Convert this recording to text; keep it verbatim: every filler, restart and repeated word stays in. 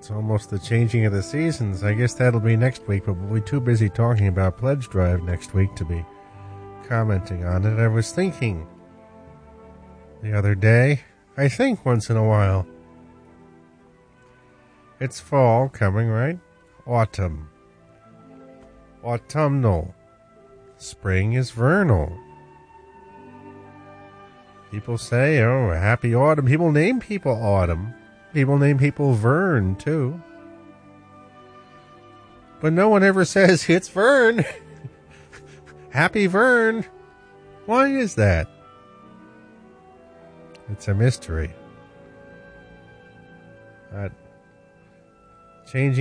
It's almost the changing of the seasons. I guess that'll be next week, but we'll be too busy talking about Pledge Drive next week to be commenting on it. I was thinking the other day, I think once in a while, it's fall coming, right? Autumn. Autumnal. Spring is vernal. People say, oh, happy autumn. People name people autumn. People name people Vern, too. But no one ever says, it's Vern. Happy Vern. Why is that? It's a mystery. That changing